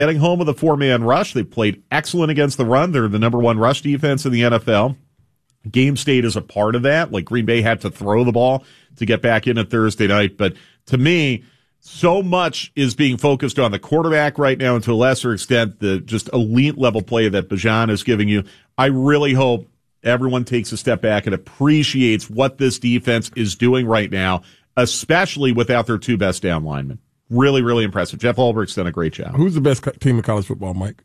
getting home with a 4-man rush. They played excellent against the run. They're the number one rush defense in the NFL. Game state is a part of that. Like Green Bay had to throw the ball to get back in at Thursday night. But to me, so much is being focused on the quarterback right now, and to a lesser extent, the just elite level play that Bijan is giving you. I really hope everyone takes a step back and appreciates what this defense is doing right now, especially without their two best down linemen. Really, really impressive. Jeff Ulbricht's done a great job. Who's the best team in college football, Mike?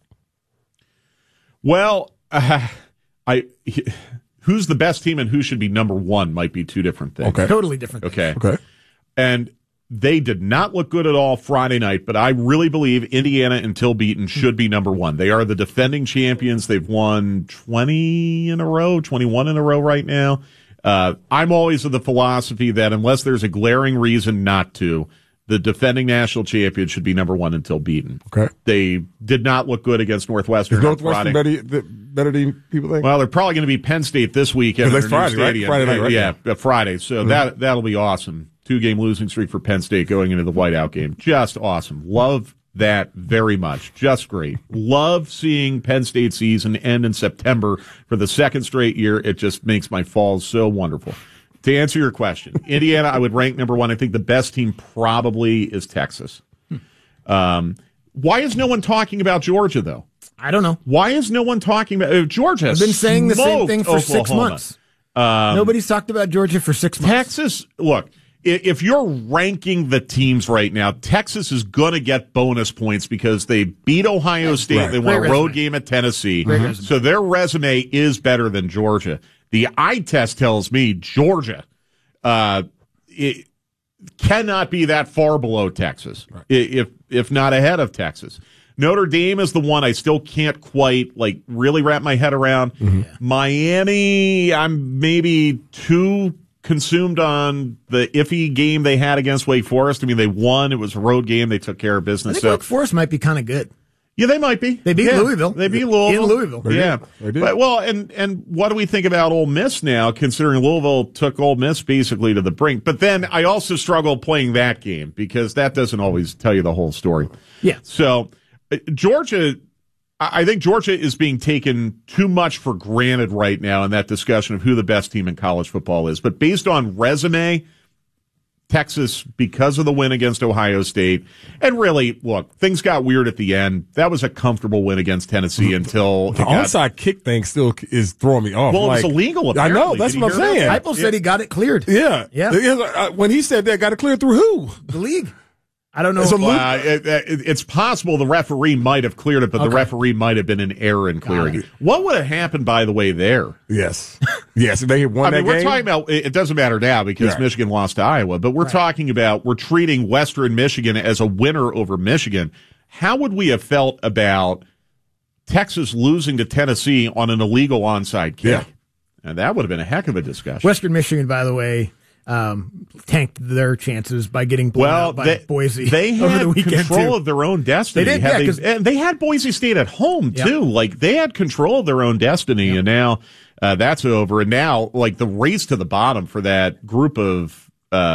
Well, who's the best team and who should be number one might be two different things. Okay. Totally different things. Okay. And they did not look good at all Friday night, but I really believe Indiana until beaten should be number one. They are the defending champions. They've won 20 in a row, 21 in a row right now. I'm always of the philosophy that unless there's a glaring reason not to, the defending national champion should be number one until beaten. Okay. They did not look good against Northwestern. Is Northwestern better than people think? Well, they're probably going to be Penn State this weekend. That's Friday, right? Friday night, right? Yeah, Friday. So that'll be awesome. 2-game losing streak for Penn State going into the whiteout game. Just awesome. Love that very much. Just great. Love seeing Penn State season end in September for the second straight year. It just makes my fall so wonderful. To answer your question, Indiana, I would rank number one. I think the best team probably is Texas. Why is no one talking about Georgia, though? I don't know. Why is no one talking about Georgia? I've been saying the same thing for Oklahoma. 6 months. Nobody's talked about Georgia for 6 months. Texas, look, if you're ranking the teams right now, Texas is going to get bonus points because they beat Ohio State. Right. They won a road game at Tennessee. So their resume is better than Georgia. The eye test tells me Georgia it cannot be that far below Texas, if not ahead of Texas. Notre Dame is the one I still can't quite really wrap my head around. Miami, I'm maybe too consumed on the iffy game they had against Wake Forest. I mean, they won. It was a road game. They took care of business. I think Wake Forest might be kind of good. Yeah, they might be. They beat Louisville. They beat Louisville. In Louisville. They did. But, well, and what do we think about Ole Miss now, considering Louisville took Ole Miss basically to the brink? But then I also struggle playing that game because that doesn't always tell you the whole story. Yeah. So Georgia, I think Georgia is being taken too much for granted right now in that discussion of who the best team in college football is. But based on resume, Texas, because of the win against Ohio State, and really, look, things got weird at the end. That was a comfortable win against Tennessee until the onside kick thing still is throwing me off. Well, it was illegal. Apparently. I know, that's what I'm saying. Heupel said he got it cleared. Yeah. When he said that, got it cleared through who? The league. I don't know. It's possible the referee might have cleared it, but the referee might have been in error in clearing it. What would have happened, by the way, there? Yes. Yes, if they had won that game. We're talking about, it doesn't matter now because Michigan lost to Iowa, but we're talking about, we're treating Western Michigan as a winner over Michigan. How would we have felt about Texas losing to Tennessee on an illegal onside kick? Yeah. And that would have been a heck of a discussion. Western Michigan, by the way, tanked their chances by getting blown out by Boise. They had control of their own destiny. They did, and they had Boise State at home too. They had control of their own destiny, and now that's over. And now, the race to the bottom for that group of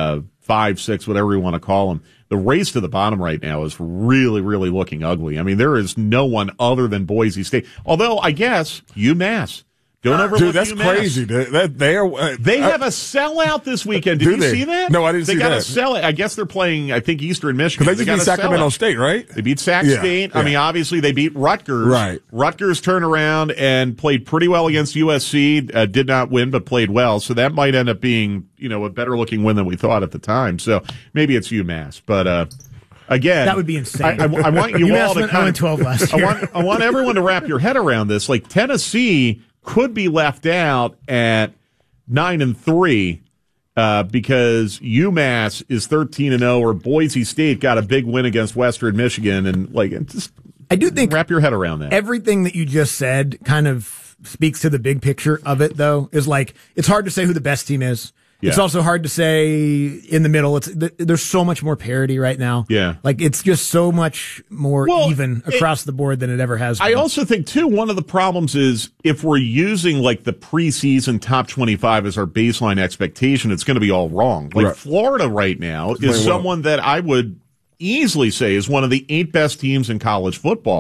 5, 6, whatever you want to call them, the race to the bottom right now is really, really looking ugly. I mean, there is no one other than Boise State. Although, I guess UMass. Don't overlook Dude, that's UMass. crazy. They have a sellout this weekend. Did you see that? No, I didn't see that. They got a sellout. I guess they're playing, I think, Eastern Michigan. Because they just beat Sacramento State, right? They beat Sac State. I mean, obviously, they beat Rutgers. Right. Rutgers turned around and played pretty well against USC. Did not win, but played well. So that might end up being, a better-looking win than we thought at the time. So maybe it's UMass. But, again, that would be insane. I want you all to kind of 12 last year. I want everyone to wrap your head around this. Tennessee could be left out at 9-3 because UMass is 13-0, or Boise State got a big win against Western Michigan, and just I do think wrap your head around that. Everything that you just said kind of speaks to the big picture of it, though. Is it's hard to say who the best team is. Yeah. It's also hard to say in the middle. There's so much more parity right now. Yeah. It's just so much more even across the board than it ever has been. I also think, too, one of the problems is if we're using, the preseason top 25 as our baseline expectation, it's going to be all wrong. Florida right now is someone that I would easily say is one of the 8 best teams in college football.